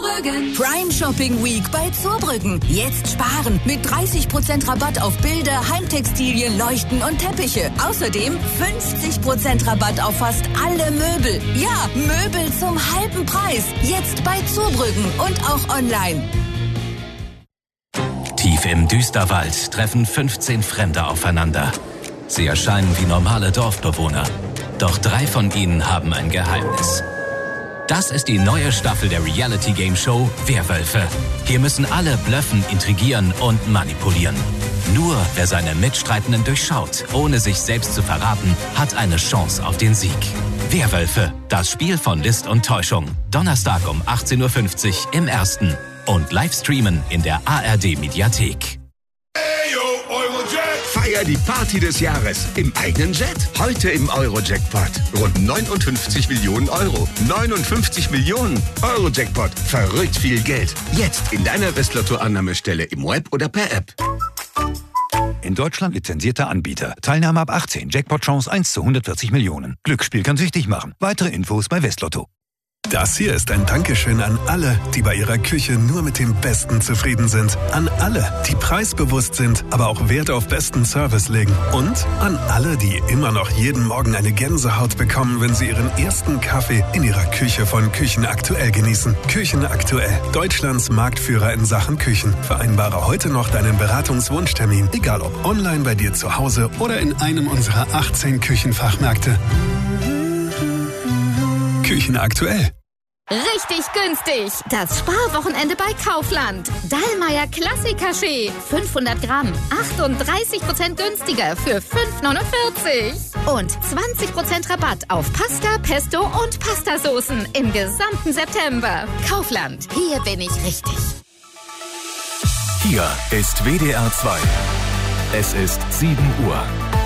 Zurbrüggen. Prime Shopping Week bei Zurbrüggen. Jetzt sparen mit 30% Rabatt auf Bilder, Heimtextilien, Leuchten und Teppiche. Außerdem 50% Rabatt auf fast alle Möbel. Ja, Möbel zum halben Preis. Jetzt bei Zurbrüggen und auch online. Tief im Düsterwald treffen 15 Fremde aufeinander. Sie erscheinen wie normale Dorfbewohner. Doch 3 von ihnen haben ein Geheimnis. Das ist die neue Staffel der Reality-Game-Show Werwölfe. Hier müssen alle bluffen, intrigieren und manipulieren. Nur wer seine Mitstreitenden durchschaut, ohne sich selbst zu verraten, hat eine Chance auf den Sieg. Werwölfe, das Spiel von List und Täuschung. Donnerstag um 18.50 Uhr im Ersten. Und Livestreamen in der ARD-Mediathek. Feier die Party des Jahres im eigenen Jet. Heute im Euro-Jackpot. Rund 59 Millionen Euro. 59 Millionen Euro-Jackpot. Verrückt viel Geld. Jetzt in deiner Westlotto-Annahmestelle im Web oder per App. In Deutschland lizenzierter Anbieter. Teilnahme ab 18. Jackpot-Chance 1 zu 140 Millionen. Glücksspiel kann süchtig machen. Weitere Infos bei Westlotto. Das hier ist ein Dankeschön an alle, die bei ihrer Küche nur mit dem Besten zufrieden sind. An alle, die preisbewusst sind, aber auch Wert auf besten Service legen. Und an alle, die immer noch jeden Morgen eine Gänsehaut bekommen, wenn sie ihren ersten Kaffee in ihrer Küche von Küchenaktuell genießen. Küchenaktuell, Deutschlands Marktführer in Sachen Küchen. Vereinbare heute noch deinen Beratungswunschtermin, egal ob online bei dir zu Hause oder in einem unserer 18 Küchenfachmärkte. Küchenaktuell. Richtig günstig. Das Sparwochenende bei Kaufland. Dallmayr Klassik-Kaffee. 500 Gramm. 38% günstiger für 5,49. Und 20% Rabatt auf Pasta, Pesto und Pastasoßen im gesamten September. Kaufland. Hier bin ich richtig. Hier ist WDR 2. Es ist 7 Uhr.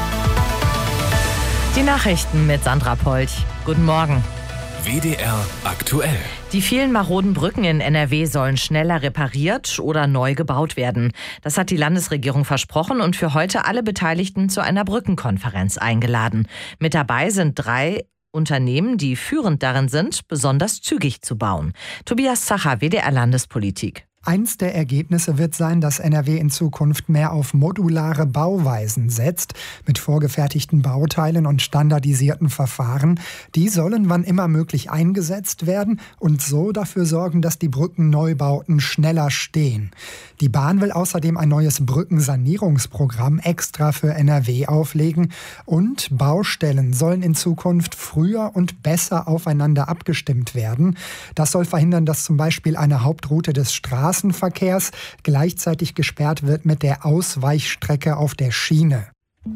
Die Nachrichten mit Sandra Polch. Guten Morgen. WDR aktuell. Die vielen maroden Brücken in NRW sollen schneller repariert oder neu gebaut werden. Das hat die Landesregierung versprochen und für heute alle Beteiligten zu einer Brückenkonferenz eingeladen. Mit dabei sind 3 Unternehmen, die führend darin sind, besonders zügig zu bauen. Tobias Zacher, WDR Landespolitik. Eins der Ergebnisse wird sein, dass NRW in Zukunft mehr auf modulare Bauweisen setzt, mit vorgefertigten Bauteilen und standardisierten Verfahren. Die sollen wann immer möglich eingesetzt werden und so dafür sorgen, dass die Brückenneubauten schneller stehen. Die Bahn will außerdem ein neues Brückensanierungsprogramm extra für NRW auflegen und Baustellen sollen in Zukunft früher und besser aufeinander abgestimmt werden. Das soll verhindern, dass zum Beispiel eine Hauptroute des Straßenverkehrs gleichzeitig gesperrt wird mit der Ausweichstrecke auf der Schiene.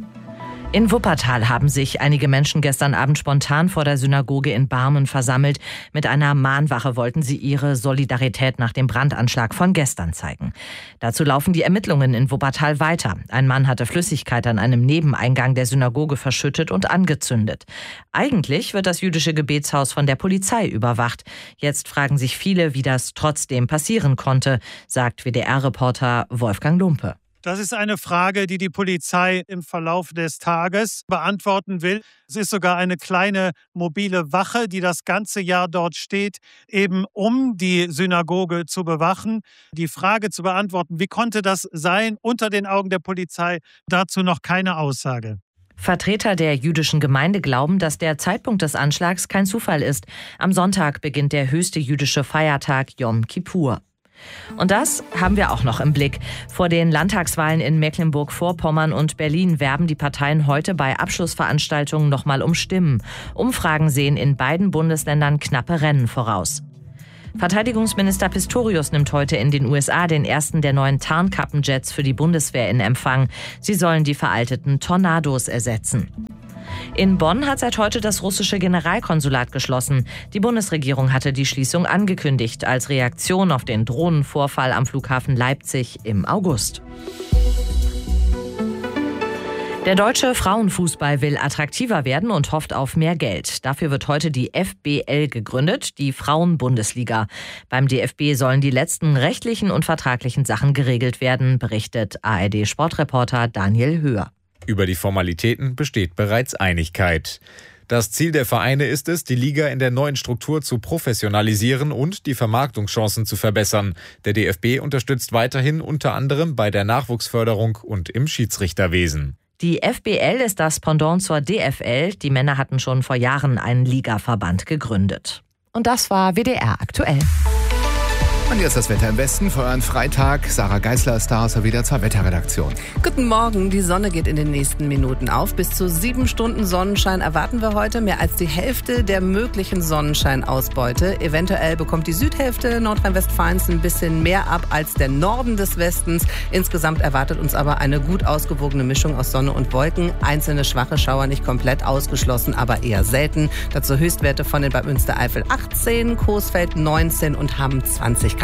In Wuppertal haben sich einige Menschen gestern Abend spontan vor der Synagoge in Barmen versammelt. Mit einer Mahnwache wollten sie ihre Solidarität nach dem Brandanschlag von gestern zeigen. Dazu laufen die Ermittlungen in Wuppertal weiter. Ein Mann hatte Flüssigkeit an einem Nebeneingang der Synagoge verschüttet und angezündet. Eigentlich wird das jüdische Gebetshaus von der Polizei überwacht. Jetzt fragen sich viele, wie das trotzdem passieren konnte, sagt WDR-Reporter Wolfgang Lumpe. Das ist eine Frage, die die Polizei im Verlauf des Tages beantworten will. Es ist sogar eine kleine mobile Wache, die das ganze Jahr dort steht, eben um die Synagoge zu bewachen. Die Frage zu beantworten, wie konnte das sein, unter den Augen der Polizei, dazu noch keine Aussage. Vertreter der jüdischen Gemeinde glauben, dass der Zeitpunkt des Anschlags kein Zufall ist. Am Sonntag beginnt der höchste jüdische Feiertag Yom Kippur. Und das haben wir auch noch im Blick. Vor den Landtagswahlen in Mecklenburg-Vorpommern und Berlin werben die Parteien heute bei Abschlussveranstaltungen nochmal um Stimmen. Umfragen sehen in beiden Bundesländern knappe Rennen voraus. Verteidigungsminister Pistorius nimmt heute in den USA den ersten der neuen Tarnkappenjets für die Bundeswehr in Empfang. Sie sollen die veralteten Tornados ersetzen. In Bonn hat seit heute das russische Generalkonsulat geschlossen. Die Bundesregierung hatte die Schließung angekündigt als Reaktion auf den Drohnenvorfall am Flughafen Leipzig im August. Der deutsche Frauenfußball will attraktiver werden und hofft auf mehr Geld. Dafür wird heute die FBL gegründet, die Frauenbundesliga. Beim DFB sollen die letzten rechtlichen und vertraglichen Sachen geregelt werden, berichtet ARD-Sportreporter Daniel Höher. Über die Formalitäten besteht bereits Einigkeit. Das Ziel der Vereine ist es, die Liga in der neuen Struktur zu professionalisieren und die Vermarktungschancen zu verbessern. Der DFB unterstützt weiterhin unter anderem bei der Nachwuchsförderung und im Schiedsrichterwesen. Die FBL ist das Pendant zur DFL. Die Männer hatten schon vor Jahren einen Ligaverband gegründet. Und das war WDR aktuell. Und jetzt das Wetter im Westen für euren Freitag. Sarah Geisler ist da aus der WDR 2 Wetterredaktion. Guten Morgen, die Sonne geht in den nächsten Minuten auf. Bis zu 7 Stunden Sonnenschein erwarten wir heute. Mehr als die Hälfte der möglichen Sonnenscheinausbeute. Eventuell bekommt die Südhälfte Nordrhein-Westfalens ein bisschen mehr ab als der Norden des Westens. Insgesamt erwartet uns aber eine gut ausgewogene Mischung aus Sonne und Wolken. Einzelne schwache Schauer nicht komplett ausgeschlossen, aber eher selten. Dazu Höchstwerte von den Bad Münstereifel 18, Coesfeld 19 und Hamm 20 Grad.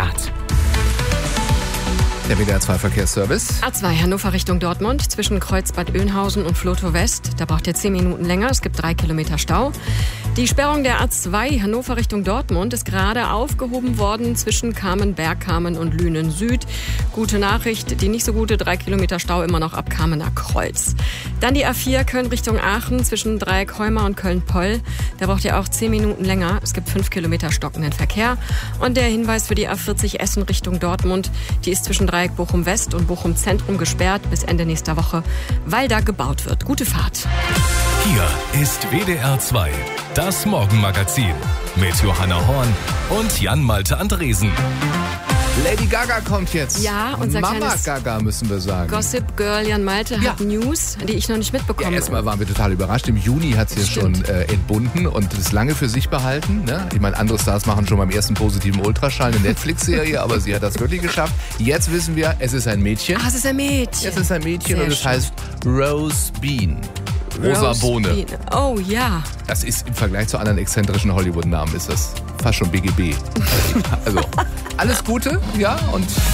Der WDR 2 Verkehrsservice. A2 Hannover Richtung Dortmund zwischen Kreuzbad Oeynhausen und Vlotho West. Da braucht ihr 10 Minuten länger. Es gibt 3 Kilometer Stau. Die Sperrung der A2 Hannover Richtung Dortmund ist gerade aufgehoben worden zwischen Kamen-Bergkamen und Lünen Süd. Gute Nachricht, die nicht so gute 3 Kilometer Stau immer noch ab Kamener Kreuz. Dann die A4 Köln Richtung Aachen zwischen Dreieck Heuma und Köln-Poll. Da braucht ihr auch 10 Minuten länger. Es gibt 5 Kilometer stockenden Verkehr. Und der Hinweis für die A40 Essen Richtung Dortmund. Die ist zwischen Dreieck Bochum West und Bochum Zentrum gesperrt bis Ende nächster Woche, weil da gebaut wird. Gute Fahrt. Hier ist WDR 2, das Morgenmagazin mit Johanna Horn und Jan-Malte Andresen. Lady Gaga kommt jetzt. Ja, unser Mama Gaga müssen wir sagen. Gossip Girl Jan Malte hat News, die ich noch nicht mitbekommen habe. Ja, erstmal waren wir total überrascht. Im Juni hat sie es schon entbunden und das lange für sich behalten. Ne? Ich meine, andere Stars machen schon beim ersten positiven Ultraschall eine Netflix-Serie, aber sie hat das wirklich geschafft. Jetzt wissen wir, es ist ein Mädchen. Ah, es ist ein Mädchen. Es ist ein Mädchen und es heißt Rose Bean. Rosa Bohne. Oh ja. Das ist im Vergleich zu anderen exzentrischen Hollywood-Namen ist das fast schon BGB. Also alles Gute, ja, und